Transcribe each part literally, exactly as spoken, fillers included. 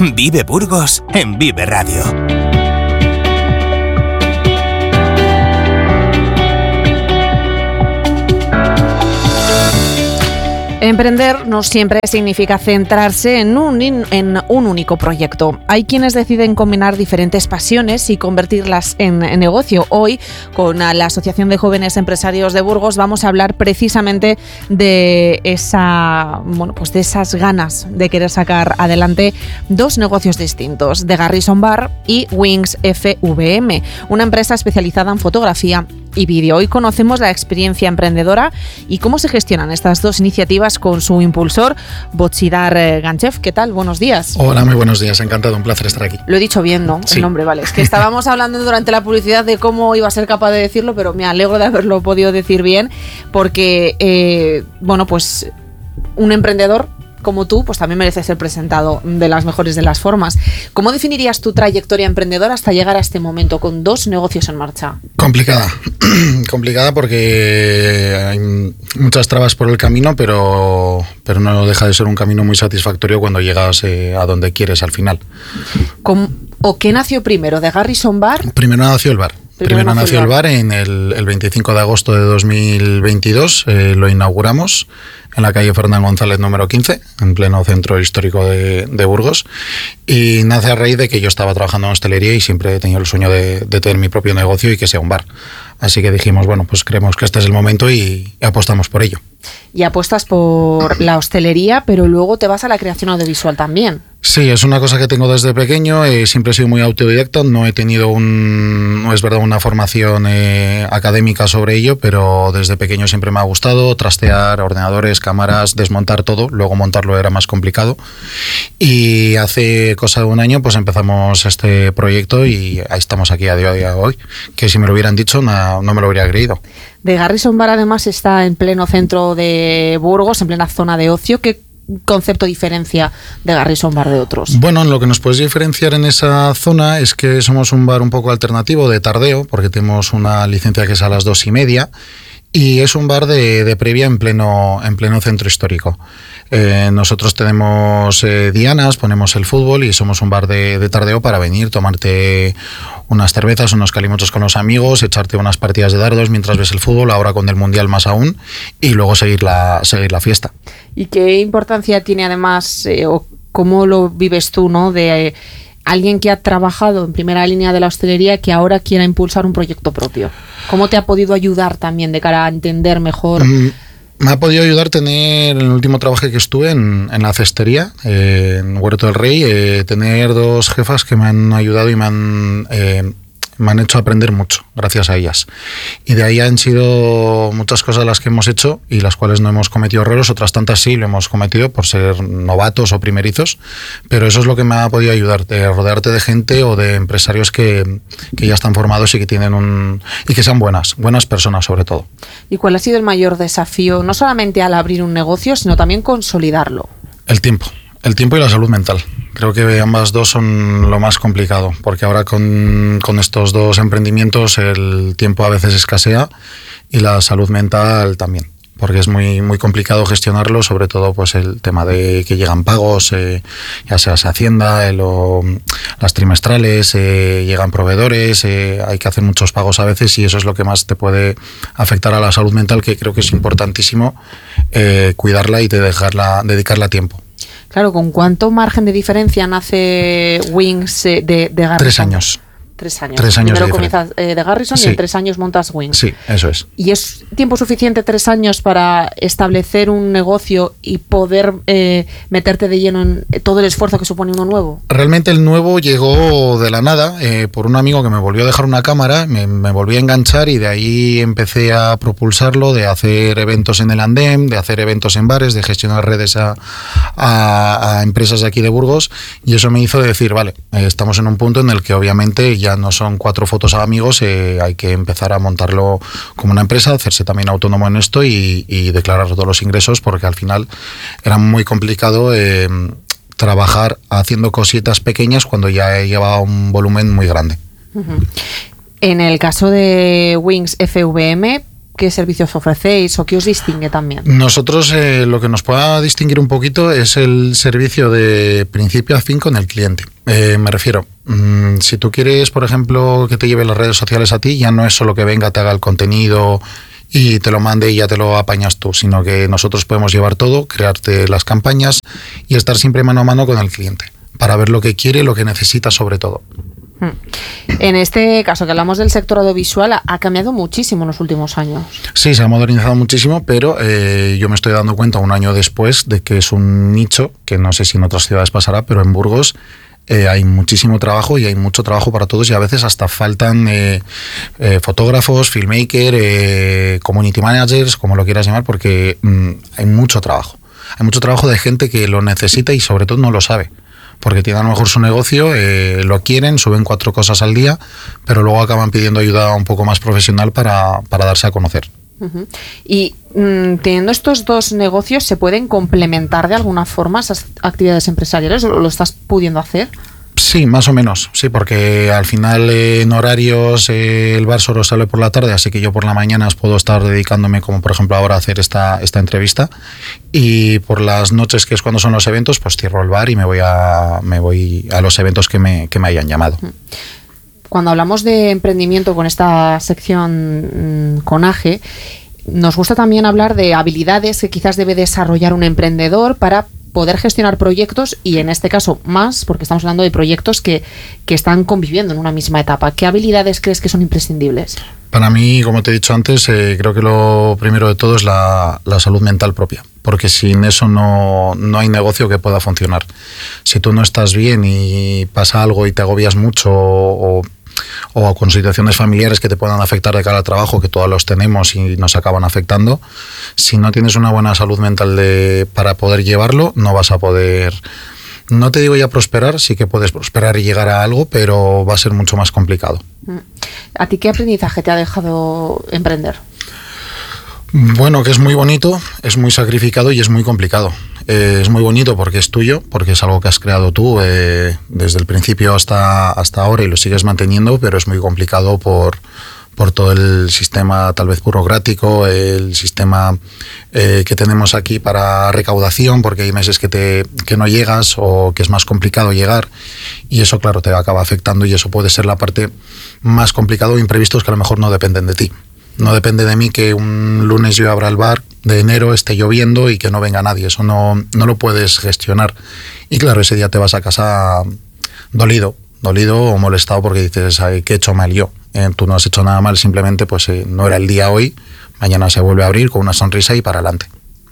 Vive Burgos en Vive Radio. Emprender no siempre significa centrarse en un, en un único proyecto. Hay quienes deciden combinar diferentes pasiones y convertirlas en, en negocio. Hoy, con la Asociación de Jóvenes Empresarios de Burgos, vamos a hablar precisamente de esa, bueno, pues de esas ganas de querer sacar adelante dos negocios distintos, The Garrison Bar y Wings F V M, una empresa especializada en fotografía y vídeo. Hoy conocemos la experiencia emprendedora y cómo se gestionan estas dos iniciativas con su impulsor, Botsidar Ganchev. ¿Qué tal? Buenos días. Hola, muy buenos días. Encantado, un placer estar aquí. Lo he dicho bien, ¿no? Sí. El nombre, vale. Es que estábamos hablando durante la publicidad de cómo iba a ser capaz de decirlo, pero me alegro de haberlo podido decir bien, porque, eh, bueno, pues un emprendedor como tú, pues también merece ser presentado de las mejores de las formas. ¿Cómo definirías tu trayectoria emprendedora hasta llegar a este momento con dos negocios en marcha? Complicada, complicada porque hay muchas trabas por el camino, pero, pero no deja de ser un camino muy satisfactorio cuando llegas eh, a donde quieres al final. ¿Cómo, ¿O qué nació primero, de Garrison Bar? Primero nació el bar. Primero, Primero nació el bar, el bar en el, el veinticinco de agosto de dos mil veintidós, eh, lo inauguramos en la calle Fernán González número quince, en pleno centro histórico de, de Burgos, y nace a raíz de que yo estaba trabajando en hostelería y siempre he tenido el sueño de, de tener mi propio negocio y que sea un bar. Así que dijimos, bueno, pues creemos que este es el momento y, y apostamos por ello. Y apuestas por la hostelería, pero luego te vas a la creación audiovisual también. Sí, es una cosa que tengo desde pequeño, eh, siempre he sido muy autodidacta, no he tenido un, no es verdad, una formación eh, académica sobre ello, pero desde pequeño siempre me ha gustado trastear ordenadores, cámaras, desmontar todo, luego montarlo era más complicado, y hace cosa de un año pues empezamos este proyecto y ahí estamos aquí a día de hoy, que si me lo hubieran dicho no, no me lo hubiera creído. The Garrison Bar además está en pleno centro de Burgos, en plena zona de ocio. ¿Qué concepto diferencia de Garrison Bar de otros? Bueno, lo que nos puede diferenciar en esa zona es que somos un bar un poco alternativo de tardeo, porque tenemos una licencia que es a las dos y media, y es un bar de, de previa en pleno, en pleno centro histórico. Eh, nosotros tenemos eh, dianas, ponemos el fútbol y somos un bar de, de tardeo para venir, tomarte unas cervezas, unos calimochos con los amigos, echarte unas partidas de dardos mientras ves el fútbol, ahora con el Mundial más aún, y luego seguir la, seguir la fiesta. ¿Y qué importancia tiene además, eh, o cómo lo vives tú, ¿no? de eh, alguien que ha trabajado en primera línea de la hostelería que ahora quiera impulsar un proyecto propio? ¿Cómo te ha podido ayudar también de cara a entender mejor? Mm. Me ha podido ayudar tener, en el último trabajo que estuve en, en la cestería, eh, en Huerto del Rey, eh, tener dos jefas que me han ayudado y me han, eh, me han hecho aprender mucho, gracias a ellas. Y de ahí han sido muchas cosas las que hemos hecho y las cuales no hemos cometido errores, otras tantas sí lo hemos cometido por ser novatos o primerizos, pero eso es lo que me ha podido ayudar, de rodearte de gente o de empresarios que, que ya están formados y que tienen un y que sean buenas, buenas personas sobre todo. ¿Y cuál ha sido el mayor desafío, no solamente al abrir un negocio, sino también consolidarlo? El tiempo. El tiempo y la salud mental. Creo que ambas dos son lo más complicado, porque ahora con, con estos dos emprendimientos el tiempo a veces escasea y la salud mental también, porque es muy muy complicado gestionarlo, sobre todo pues el tema de que llegan pagos, eh, ya sea Hacienda, el, o, las trimestrales, eh, llegan proveedores, eh, hay que hacer muchos pagos a veces y eso es lo que más te puede afectar a la salud mental, que creo que es importantísimo eh, cuidarla y de dejarla, dedicarla tiempo. Claro, ¿con cuánto margen de diferencia nace Wings eh, de, de Garrison? Tres años. Tres años. Tres años Primero de comienzas eh, de Garrison sí. y en tres años montas Wings. Sí, eso es. ¿Y es tiempo suficiente tres años para establecer un negocio y poder eh, meterte de lleno en todo el esfuerzo que supone uno nuevo? Realmente el nuevo llegó de la nada, eh, por un amigo que me volvió a dejar una cámara, me, me volví a enganchar y de ahí empecé a propulsarlo, de hacer eventos en el andén, de hacer eventos en bares, de gestionar redes a, a, a empresas de aquí de Burgos, y eso me hizo decir, vale, eh, estamos en un punto en el que obviamente ya no son cuatro fotos a amigos, eh, hay que empezar a montarlo como una empresa, hacerse también autónomo en esto y, y declarar todos los ingresos, porque al final era muy complicado eh, trabajar haciendo cositas pequeñas cuando ya llevaba un volumen muy grande. Uh-huh. En el caso de Wings F V M, qué servicios ofrecéis o qué os distingue también? Nosotros eh, lo que nos pueda distinguir un poquito es el servicio de principio a fin con el cliente. Eh, me refiero, mmm, si tú quieres, por ejemplo, que te lleve las redes sociales a ti, ya no es solo que venga, te haga el contenido y te lo mande y ya te lo apañas tú, sino que nosotros podemos llevar todo, crearte las campañas y estar siempre mano a mano con el cliente para ver lo que quiere, lo que necesita sobre todo. En este caso que hablamos del sector audiovisual, ha cambiado muchísimo en los últimos años. Sí, se ha modernizado muchísimo, pero eh, yo me estoy dando cuenta un año después de que es un nicho que no sé si en otras ciudades pasará, pero en Burgos Eh, hay muchísimo trabajo y hay mucho trabajo para todos y a veces hasta faltan eh, eh, fotógrafos, filmmakers, eh, community managers, como lo quieras llamar, porque mm, hay mucho trabajo. Hay mucho trabajo de gente que lo necesita y sobre todo no lo sabe. Porque tienen a lo mejor su negocio, eh, lo quieren, suben cuatro cosas al día, pero luego acaban pidiendo ayuda un poco más profesional para, para darse a conocer. Uh-huh. Y mmm, teniendo estos dos negocios, ¿se pueden complementar de alguna forma esas actividades empresariales? ¿O lo estás pudiendo hacer? Sí, más o menos, sí, porque al final eh, en horarios eh, el bar solo sale por la tarde, así que yo por la mañana puedo estar dedicándome, como por ejemplo ahora, a hacer esta, esta entrevista, y por las noches, que es cuando son los eventos, pues cierro el bar y me voy a, me voy a los eventos que me, que me hayan llamado. Cuando hablamos de emprendimiento con esta sección mmm, con A G E, nos gusta también hablar de habilidades que quizás debe desarrollar un emprendedor para poder gestionar proyectos y en este caso más, porque estamos hablando de proyectos que, que están conviviendo en una misma etapa. ¿Qué habilidades crees que son imprescindibles? Para mí, como te he dicho antes, eh, creo que lo primero de todo es la, la salud mental propia, porque sin eso no, no hay negocio que pueda funcionar. Si tú no estás bien y pasa algo y te agobias mucho o, o con situaciones familiares que te puedan afectar de cara al trabajo, que todos los tenemos y nos acaban afectando, si no tienes una buena salud mental de, para poder llevarlo, no vas a poder, no te digo ya prosperar, sí que puedes prosperar y llegar a algo, pero va a ser mucho más complicado. ¿A ti qué aprendizaje te ha dejado emprender? Bueno, que es muy bonito, es muy sacrificado y es muy complicado. Eh, es muy bonito porque es tuyo, porque es algo que has creado tú eh, desde el principio hasta, hasta ahora y lo sigues manteniendo, pero es muy complicado por, por todo el sistema tal vez burocrático, el sistema eh, que tenemos aquí para recaudación, porque hay meses que, te, que no llegas o que es más complicado llegar y eso, claro, te acaba afectando y eso puede ser la parte más complicada o imprevistos que a lo mejor no dependen de ti. No depende de mí que un lunes yo abra el bar de enero, esté lloviendo y que no venga nadie. Eso no, no lo puedes gestionar. Y claro, ese día te vas a casa dolido, dolido o molestado porque dices, ay, ¿qué he hecho mal yo? Eh, tú no has hecho nada mal, simplemente pues eh, no era el día hoy, mañana se vuelve a abrir con una sonrisa y para adelante.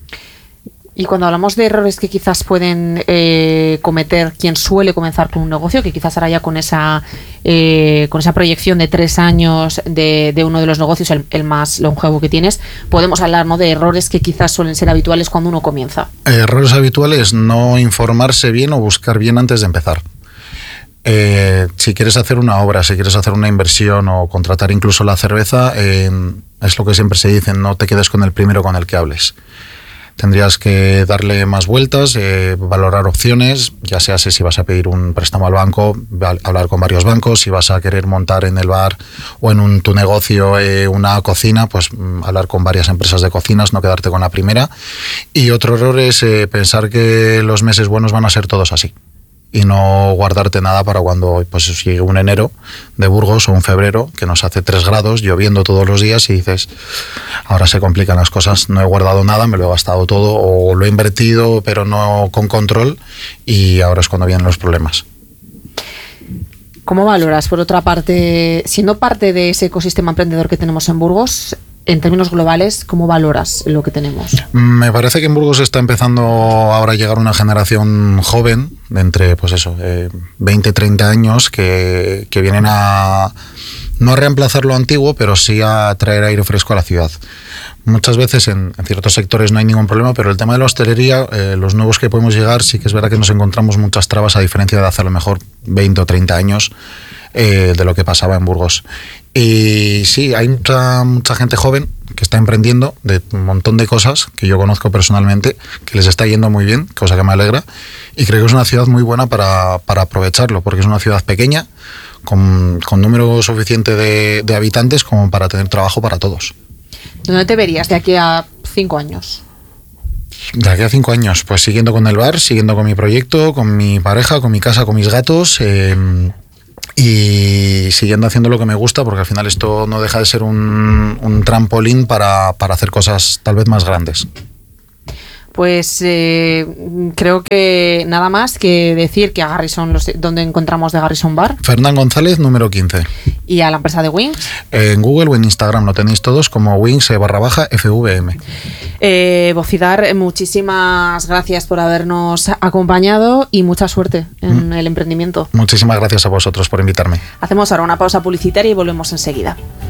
Y cuando hablamos de errores que quizás pueden eh, cometer quien suele comenzar con un negocio, que quizás ahora ya con esa eh, con esa proyección de tres años de, de uno de los negocios, el, el más longevo que tienes, podemos hablar, ¿no?, de errores que quizás suelen ser habituales cuando uno comienza. Errores habituales, no informarse bien o buscar bien antes de empezar. Eh, si quieres hacer una obra, si quieres hacer una inversión o contratar incluso la cerveza, eh, es lo que siempre se dice, no te quedes con el primero con el que hables. Tendrías que darle más vueltas, eh, valorar opciones, ya sea si vas a pedir un préstamo al banco, hablar con varios bancos, si vas a querer montar en el bar o en un, tu negocio eh, una cocina, pues hablar con varias empresas de cocinas, no quedarte con la primera. Y otro error es eh, pensar que los meses buenos van a ser todos así y no guardarte nada para cuando pues llegue un enero de Burgos o un febrero que nos hace tres grados, lloviendo todos los días y dices, ahora se complican las cosas, no he guardado nada, me lo he gastado todo o lo he invertido pero no con control y ahora es cuando vienen los problemas. ¿Cómo valoras, por otra parte, siendo parte de ese ecosistema emprendedor que tenemos en Burgos, en términos globales, cómo valoras lo que tenemos? Me parece que en Burgos está empezando ahora a llegar una generación joven, de entre pues eso, eh, veinte, treinta años, que, que vienen a no a reemplazar lo antiguo, pero sí a traer aire fresco a la ciudad. Muchas veces en, en ciertos sectores no hay ningún problema, pero el tema de la hostelería, eh, los nuevos que podemos llegar, sí que es verdad que nos encontramos muchas trabas, a diferencia de hace a lo mejor veinte o treinta años, eh, de lo que pasaba en Burgos. Y sí, hay mucha, mucha gente joven que está emprendiendo de un montón de cosas que yo conozco personalmente, que les está yendo muy bien, cosa que me alegra, y creo que es una ciudad muy buena para, para aprovecharlo, porque es una ciudad pequeña, con, con número suficiente de, de habitantes como para tener trabajo para todos. ¿Dónde te verías de aquí a cinco años? De aquí a cinco años, pues siguiendo con el bar, siguiendo con mi proyecto, con mi pareja, con mi casa, con mis gatos, eh, y siguiendo haciendo lo que me gusta, porque al final esto no deja de ser un, un trampolín para, para hacer cosas tal vez más grandes. Pues eh, creo que nada más que decir que a Garrison, los, ¿dónde encontramos de Garrison Bar? Fernán González, número quince. ¿Y a la empresa de Wings? En Google o en Instagram lo tenéis todos como Wings barra baja F V M. Eh, Bocidar, muchísimas gracias por habernos acompañado y mucha suerte en mm. el emprendimiento. Muchísimas gracias a vosotros por invitarme. Hacemos ahora una pausa publicitaria y volvemos enseguida.